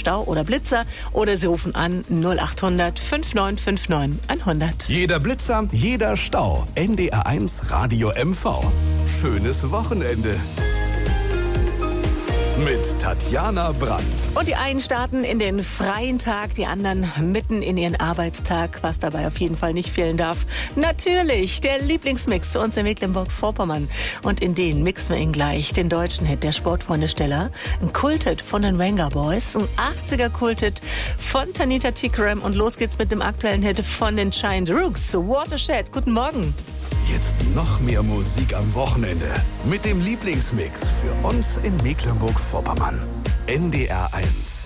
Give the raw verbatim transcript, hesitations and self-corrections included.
Stau oder Blitzer oder Sie rufen an null acht hundert fünfundneunzig neunundfünfzig hundert. Jeder Blitzer, jeder Stau. N D R eins Radio M V. Schönes Wochenende. Mit Tatjana Brandt. Und die einen starten in den freien Tag, die anderen mitten in ihren Arbeitstag, was dabei auf jeden Fall nicht fehlen darf. Natürlich der Lieblingsmix zu uns in Mecklenburg-Vorpommern. Und in den mixen wir ihn gleich. Den deutschen Hit der Sportfreunde Steller, ein Kulthit von den Venga Boys, ein achtziger Kulthit von Tanita Tikaram und los geht's mit dem aktuellen Hit von den Giant Rooks, Watershed. Guten Morgen. Jetzt noch mehr Musik am Wochenende mit dem Lieblingsmix für uns in Mecklenburg-Vorpommern. N D R eins.